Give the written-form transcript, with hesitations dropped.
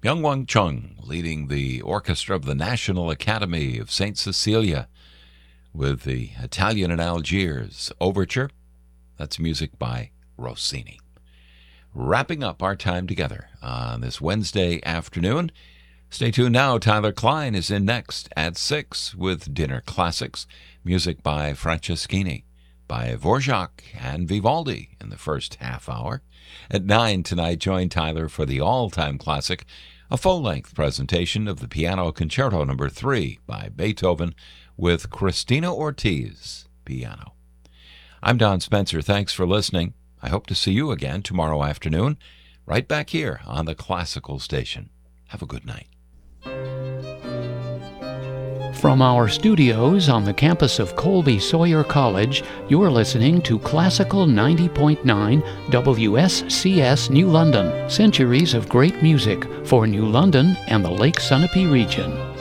Myung-Whun Chung leading the orchestra of the National Academy of St. Cecilia with the Italian in Algiers Overture. That's music by Rossini. Wrapping up our time together on this Wednesday afternoon. Stay tuned now. Tyler Klein is in next at 6 with Dinner Classics, music by Franceschini, by Dvorak and Vivaldi in the first half hour. At 9 tonight, join Tyler for the all-time classic, a full-length presentation of the Piano Concerto No. 3 by Beethoven with Christina Ortiz, piano. I'm Don Spencer. Thanks for listening. I hope to see you again tomorrow afternoon, right back here on the Classical Station. Have a good night. From our studios on the campus of Colby Sawyer College, you're listening to Classical 90.9 WSCS New London. Centuries of great music for New London and the Lake Sunapee region.